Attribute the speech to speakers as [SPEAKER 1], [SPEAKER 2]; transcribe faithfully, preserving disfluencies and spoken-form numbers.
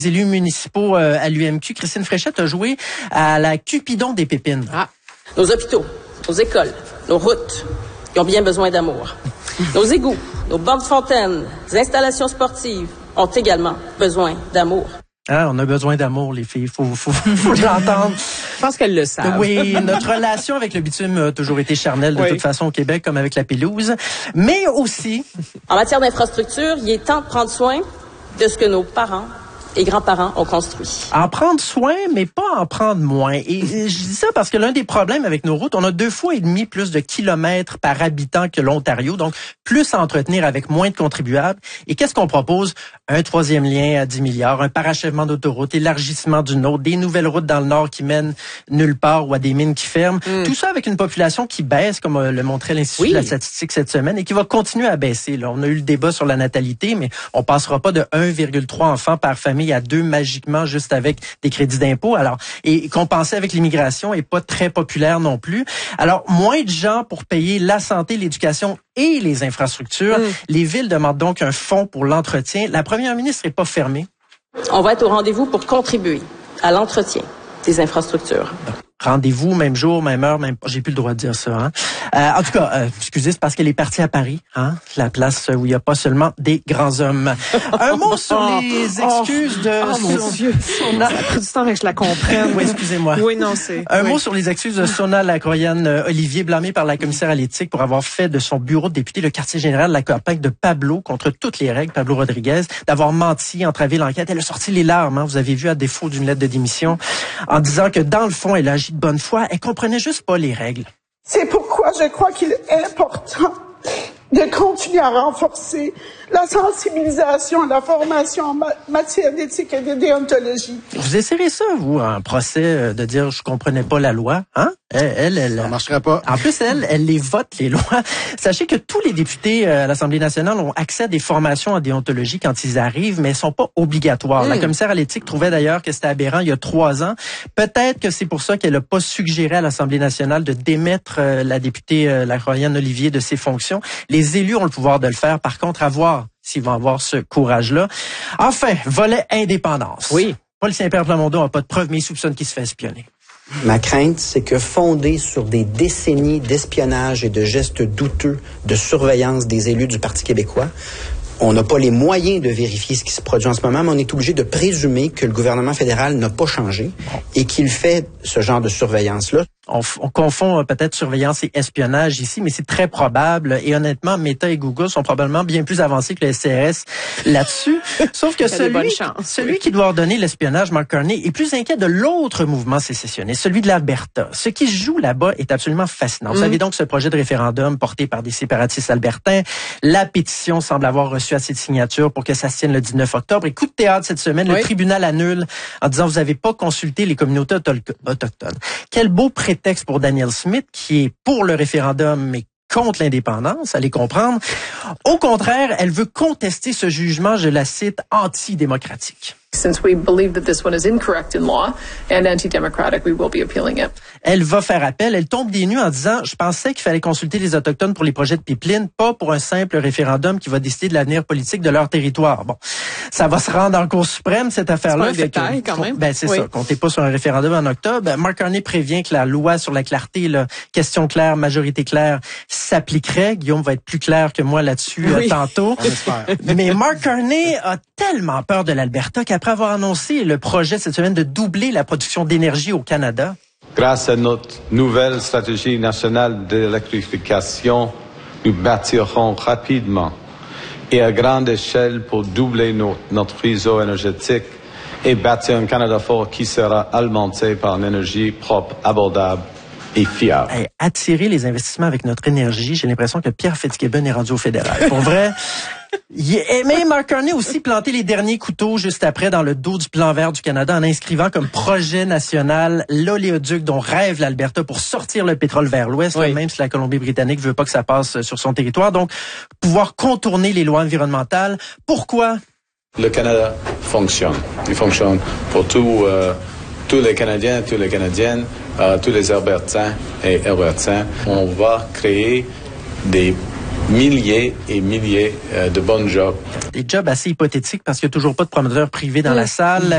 [SPEAKER 1] Élus municipaux euh, à l'U M Q, Christine Fréchette a joué à la Cupidon des Pépines.
[SPEAKER 2] Ah. Nos hôpitaux, nos écoles, nos routes, ils ont bien besoin d'amour. Nos égouts, nos bornes de fontaines, les installations sportives ont également besoin d'amour.
[SPEAKER 1] Ah, on a besoin d'amour, les filles. Faut, faut, faut l'entendre.
[SPEAKER 3] Je pense qu'elles le savent.
[SPEAKER 1] Oui, notre relation avec le bitume a toujours été charnelle de oui. toute façon au Québec, comme avec la pelouse. Mais aussi...
[SPEAKER 2] En matière d'infrastructure, il est temps de prendre soin de ce que nos parents et grands-parents ont construit.
[SPEAKER 1] En prendre soin, mais pas en prendre moins. Et je dis ça parce que l'un des problèmes avec nos routes, on a deux fois et demi plus de kilomètres par habitant que l'Ontario, donc plus à entretenir avec moins de contribuables. Et qu'est-ce qu'on propose? Un troisième lien à dix milliards, un parachèvement d'autoroute, élargissement d'une autre, des nouvelles routes dans le nord qui mènent nulle part ou à des mines qui ferment. Mm. Tout ça avec une population qui baisse, comme le montrait l'Institut oui. de la statistique cette semaine, et qui va continuer à baisser. Là, on a eu le débat sur la natalité, mais on passera pas de un virgule trois enfants par famille à deux magiquement juste avec des crédits d'impôt. Alors, et compenser avec l'immigration est pas très populaire non plus. Alors, moins de gens pour payer la santé, l'éducation et les infrastructures. Mm. Les villes demandent donc un fonds pour l'entretien. La première ministre n'est pas fermée.
[SPEAKER 2] On va être au rendez-vous pour contribuer à l'entretien des infrastructures.
[SPEAKER 1] Rendez-vous, même jour, même heure, même... J'ai plus le droit de dire ça. Hein? Euh, en tout cas, euh, excusez, c'est parce qu'elle est partie à Paris, hein? La place où il n'y a pas seulement des grands hommes. Un mot sur les excuses
[SPEAKER 3] oh,
[SPEAKER 1] de...
[SPEAKER 3] Oh, mon
[SPEAKER 1] son...
[SPEAKER 3] Dieu! Sona... Ça a pris du temps avec que je la comprenne.
[SPEAKER 1] Oui, excusez-moi.
[SPEAKER 3] Oui, non, c'est...
[SPEAKER 1] Un
[SPEAKER 3] oui.
[SPEAKER 1] mot sur les excuses de Sona Lacroyane-Olivier, blâmée par la commissaire à l'éthique pour avoir fait de son bureau de député le quartier général de la campagne de Pablo, contre toutes les règles, Pablo Rodriguez, d'avoir menti, entravé l'enquête. Elle a sorti les larmes, hein, vous avez vu, à défaut d'une lettre de démission, en disant que dans le fond, elle agit de bonne foi. Elle comprenait juste pas les règles.
[SPEAKER 4] C'est pourquoi je crois qu'il est important de continuer à renforcer la sensibilisation, la formation en matière d'éthique et de déontologie.
[SPEAKER 1] Vous essayerez ça, vous, en procès, de dire je comprenais pas la loi, hein? Elle, elle, elle
[SPEAKER 5] ça marcherait pas.
[SPEAKER 1] En plus, elle, elle les vote, les lois. Sachez que tous les députés à l'Assemblée nationale ont accès à des formations en déontologie quand ils arrivent, mais elles sont pas obligatoires. Mmh. La commissaire à l'éthique trouvait d'ailleurs que c'était aberrant il y a trois ans. Peut-être que c'est pour ça qu'elle a pas suggéré à l'Assemblée nationale de démettre euh, la députée euh, Lacroyane-Olivier de ses fonctions. Les élus ont le pouvoir de le faire. Par contre, à voir s'ils vont avoir ce courage-là. Enfin, volet indépendance.
[SPEAKER 3] Oui.
[SPEAKER 1] Paul Saint-Pierre Plamondon n'a pas de preuves, mais il soupçonne qu'il se fait espionner.
[SPEAKER 6] Ma crainte, c'est que fondé sur des décennies d'espionnage et de gestes douteux de surveillance des élus du Parti québécois, on n'a pas les moyens de vérifier ce qui se produit en ce moment, mais on est obligé de présumer que le gouvernement fédéral n'a pas changé et qu'il fait ce genre de surveillance-là.
[SPEAKER 1] On, on confond peut-être surveillance et espionnage ici, mais c'est très probable. Et honnêtement, Meta et Google sont probablement bien plus avancés que le S C R S là-dessus. Sauf que celui, celui qui doit ordonner l'espionnage, Mark Carney, est plus inquiet de l'autre mouvement sécessionniste, celui de l'Alberta. Ce qui se joue là-bas est absolument fascinant. Mm. Vous savez donc ce projet de référendum porté par des séparatistes albertains. La pétition semble avoir reçu assez de signatures pour que ça se tienne le dix-neuf octobre. Et coup de théâtre cette semaine, oui. Le tribunal annule en disant vous n'avez pas consulté les communautés autochtones. Quel beau prétexte pour Danielle Smith, qui est pour le référendum, mais contre l'indépendance, allez comprendre. Au contraire, elle veut contester ce jugement, je la cite, antidémocratique.
[SPEAKER 7] Since we believe that this one is incorrect in law and anti-democratic, we will be appealing it.
[SPEAKER 1] Elle va faire appel. Elle tombe des nues en disant, je pensais qu'il fallait consulter les Autochtones pour les projets de pipeline, pas pour un simple référendum qui va décider de l'avenir politique de leur territoire. Bon, ça va se rendre en Cour suprême, cette affaire-là.
[SPEAKER 3] C'est pas un détail, quand même.
[SPEAKER 1] Ben, c'est
[SPEAKER 3] oui.
[SPEAKER 1] ça. Comptez pas sur un référendum en octobre. Mark Carney prévient que la loi sur la clarté, là, question claire, majorité claire, s'appliquerait. Guillaume va être plus clair que moi là-dessus oui. euh, tantôt. Mais Mark Carney a tellement peur de l'Alberta qu'après avoir annoncé le projet cette semaine de doubler la production d'énergie au Canada.
[SPEAKER 8] Grâce à notre nouvelle stratégie nationale d'électrification, nous bâtirons rapidement et à grande échelle pour doubler nos, notre réseau énergétique et bâtir un Canada fort qui sera alimenté par une énergie propre, abordable et fiable.
[SPEAKER 1] Hey, attirer les investissements avec notre énergie, j'ai l'impression que Pierre Fitzgibbon est rendu au fédéral. Pour vrai... Mais Mark Carney a aussi planté les derniers couteaux juste après dans le dos du plan vert du Canada en inscrivant comme projet national l'oléoduc dont rêve l'Alberta pour sortir le pétrole vers l'ouest, oui. Même si la Colombie-Britannique veut pas que ça passe sur son territoire. Donc, pouvoir contourner les lois environnementales. Pourquoi?
[SPEAKER 8] Le Canada fonctionne. Il fonctionne pour tout, euh, tous les Canadiens, tous les Canadiennes, euh, tous les Albertains et Albertains. On va créer des milliers et milliers euh, de bons jobs.
[SPEAKER 1] Des jobs assez hypothétiques parce qu'il n'y a toujours pas de promoteurs privés dans mmh. la salle.